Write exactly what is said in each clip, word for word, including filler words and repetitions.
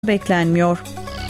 beklenmiyor.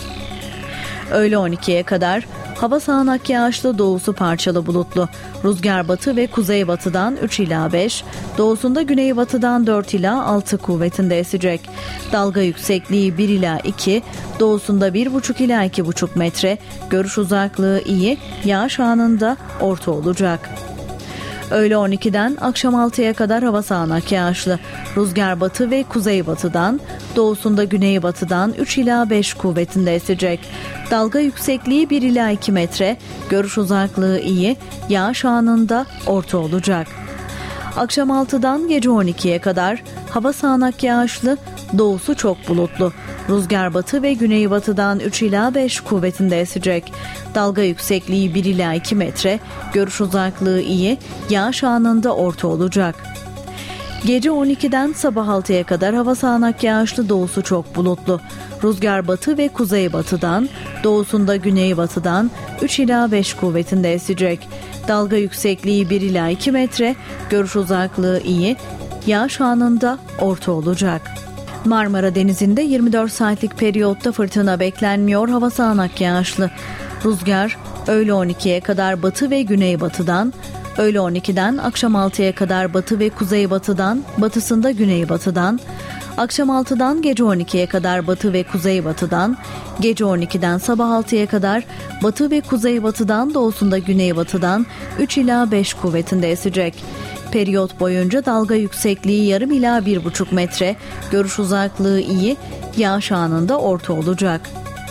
Öğle on ikiye kadar hava sağanak yağışlı, doğusu parçalı bulutlu. Rüzgar batı ve kuzeybatıdan üç ila beş, doğusunda güneybatıdan dört ila altı kuvvetinde esecek. Dalga yüksekliği bir ila iki, doğusunda bir buçuk ila iki buçuk metre, görüş uzaklığı iyi, yağış anında orta olacak. Öğle on ikiden akşam altıya kadar hava sağanak yağışlı. Rüzgar batı ve kuzeybatıdan, doğusunda güneybatıdan üç ila beş kuvvetinde esecek. Dalga yüksekliği bir ila iki metre, görüş uzaklığı iyi, yağış anında orta olacak. Akşam altıdan gece on ikiye kadar hava sağanak yağışlı, doğusu çok bulutlu. Rüzgar batı ve güneybatıdan üç ila beş kuvvetinde esecek. Dalga yüksekliği bir ila iki metre, görüş uzaklığı iyi, yağış anında orta olacak. Gece on ikiden sabah altıya kadar hava sağanak yağışlı, doğusu çok bulutlu. Rüzgar batı ve kuzeybatıdan, doğusunda güneybatıdan üç ila beş kuvvetinde esecek. Dalga yüksekliği bir ila iki metre, görüş uzaklığı iyi, yağış anında orta olacak. Marmara Denizi'nde yirmi dört saatlik periyotta fırtına beklenmiyor, hava sağanak yağışlı. Rüzgar öğle on ikiye kadar batı ve güneybatıdan, öğle on ikiden akşam altıya kadar batı ve kuzeybatıdan, batısında güneybatıdan, akşam altıdan gece on ikiye kadar batı ve kuzeybatıdan, gece on ikiden sabah altıya kadar batı ve kuzeybatıdan, doğusunda güneybatıdan üç ila beş kuvvetinde esecek. Periyot boyunca dalga yüksekliği yarım ila bir buçuk metre, görüş uzaklığı iyi, yağış anında orta olacak.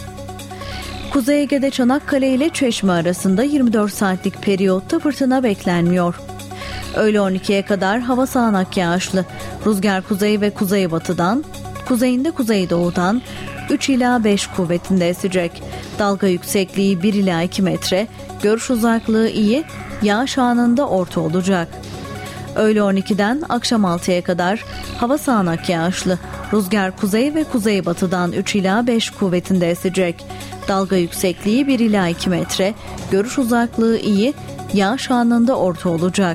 Kuzey Ege'de Çanakkale ile Çeşme arasında yirmi dört saatlik periyotta fırtına beklenmiyor. Öğle on ikiye kadar hava sağanak yağışlı. Rüzgar kuzey ve kuzeybatıdan, kuzeyinde kuzeydoğudan üç ila beş kuvvetinde esecek. Dalga yüksekliği bir ila iki metre, görüş uzaklığı iyi, yağış anında orta olacak. Öğle on ikiden akşam altıya kadar hava sağanak yağışlı. Rüzgar kuzey ve kuzeybatıdan üç ila beş kuvvetinde esecek. Dalga yüksekliği bir ila iki metre, görüş uzaklığı iyi, yağış anında orta olacak.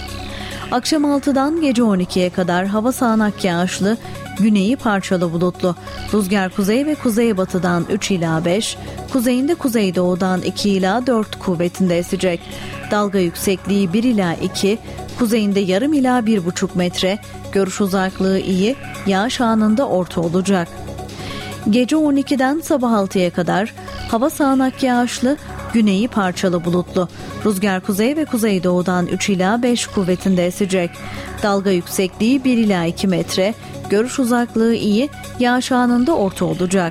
Akşam altıdan gece on ikiye kadar hava sağanak yağışlı, güneyi parçalı bulutlu. Rüzgar kuzey ve kuzeybatıdan üç ila beş, kuzeyinde kuzeydoğudan iki ila dört kuvvetinde esecek. Dalga yüksekliği bir ila iki, kuzeyinde yarım ila bir buçuk metre, görüş uzaklığı iyi, yağış anında orta olacak. Gece on ikiden sabah altıya kadar hava sağanak yağışlı, güneyi parçalı bulutlu. Rüzgar kuzey ve kuzeydoğudan üç ila beş kuvvetinde esecek. Dalga yüksekliği bir ila iki metre, görüş uzaklığı iyi, yağış anında orta olacak.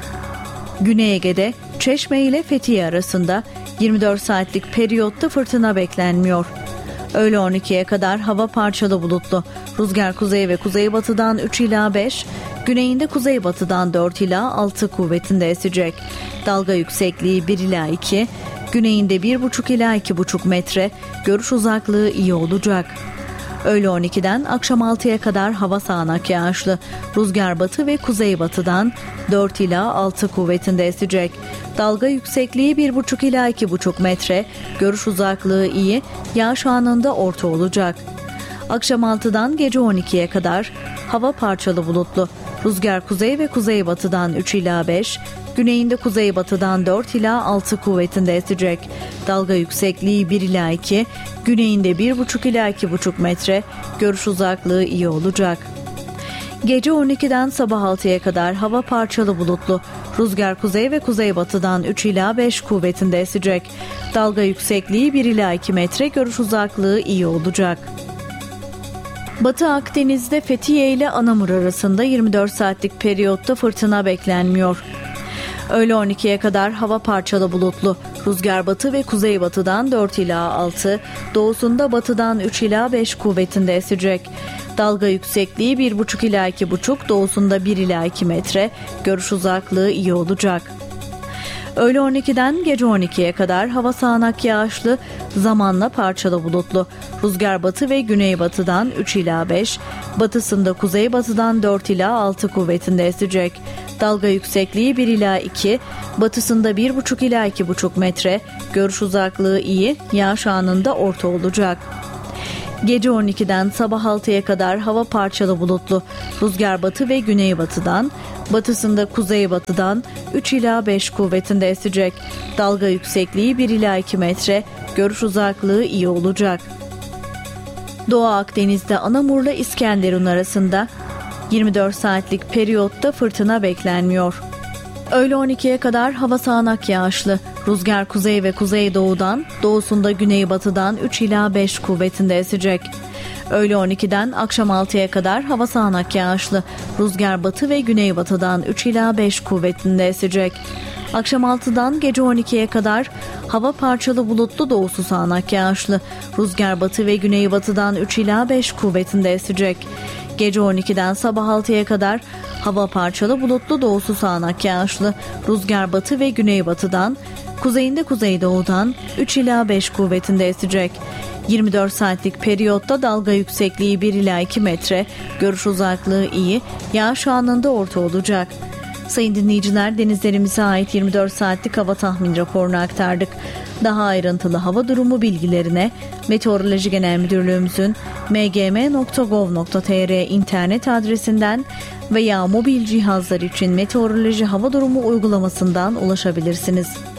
Güney Ege'de Çeşme ile Fethiye arasında yirmi dört saatlik periyotta fırtına beklenmiyor. Öğle on ikiye kadar hava parçalı bulutlu. Rüzgar kuzey ve kuzeybatıdan üç ila beş, güneyinde kuzeybatıdan dört ila altı kuvvetinde esecek. Dalga yüksekliği bir ila iki, güneyinde bir buçuk ila iki buçuk metre, görüş uzaklığı iyi olacak. Öğle on ikiden akşam altıya kadar hava sağanak yağışlı. Rüzgar batı ve kuzeybatıdan dört ila altı kuvvetinde esecek. Dalga yüksekliği bir buçuk ila iki buçuk metre, görüş uzaklığı iyi, yağış anında orta olacak. Akşam altıdan gece on ikiye kadar hava parçalı bulutlu. Rüzgar kuzey ve kuzeybatıdan üç ila beş, güneyinde kuzeybatıdan dört ila altı kuvvetinde esecek. Dalga yüksekliği bir ila iki, güneyinde bir buçuk ila iki buçuk metre, görüş uzaklığı iyi olacak. Gece on ikiden sabah altıya kadar hava parçalı bulutlu. Rüzgar kuzey ve kuzeybatıdan üç ila beş kuvvetinde esecek. Dalga yüksekliği bir ila iki metre, görüş uzaklığı iyi olacak. Batı Akdeniz'de Fethiye ile Anamur arasında yirmi dört saatlik periyotta fırtına beklenmiyor. Öğle on ikiye kadar hava parçalı bulutlu. Rüzgar batı ve kuzeybatıdan dört ila altı, doğusunda batıdan üç ila beş kuvvetinde esecek. Dalga yüksekliği bir buçuk ila iki buçuk, doğusunda bir ila iki metre, görüş uzaklığı iyi olacak. Öğle on ikiden gece on ikiye kadar hava sağanak yağışlı, zamanla parçalı bulutlu. Rüzgar batı ve güneybatıdan üç ila beş, batısında kuzeybatıdan dört ila altı kuvvetinde esecek. Dalga yüksekliği bir ila iki, batısında bir buçuk ila iki buçuk metre, görüş uzaklığı iyi, yağış anında orta olacak. Gece on ikiden sabah altıya kadar hava parçalı bulutlu. Rüzgar batı ve güneybatıdan, Batısında kuzeybatıdan üç ila beş kuvvetinde esecek. Dalga yüksekliği bir ila iki metre, görüş uzaklığı iyi olacak. Doğu Akdeniz'de Anamur'la İskenderun arasında yirmi dört saatlik periyotta fırtına beklenmiyor. Öğle on ikiye kadar hava sağanak yağışlı. Rüzgar kuzey ve kuzeydoğudan, doğusunda güneybatıdan üç ila beş kuvvetinde esecek. Öğle on ikiden akşam altıya kadar hava sağanak yağışlı. Rüzgar batı ve güneybatıdan üç ila beş kuvvetinde esecek. Akşam altıdan gece on ikiye kadar hava parçalı bulutlu, doğusu sağanak yağışlı. Rüzgar batı ve güneybatıdan üç ila beş kuvvetinde esecek. Gece on ikiden sabah altıya kadar hava parçalı bulutlu, doğusu sağanak yağışlı. Rüzgar batı ve güneybatıdan, kuzeyinde kuzeydoğudan üç ila beş kuvvetinde esecek. yirmi dört saatlik periyotta dalga yüksekliği bir ila iki metre, görüş uzaklığı iyi, yağış anında orta olacak. Sayın dinleyiciler, denizlerimize ait yirmi dört saatlik hava tahmin raporunu aktardık. Daha ayrıntılı hava durumu bilgilerine Meteoroloji Genel Müdürlüğümüzün m g m nokta gov nokta t r internet adresinden veya mobil cihazlar için meteoroloji hava durumu uygulamasından ulaşabilirsiniz.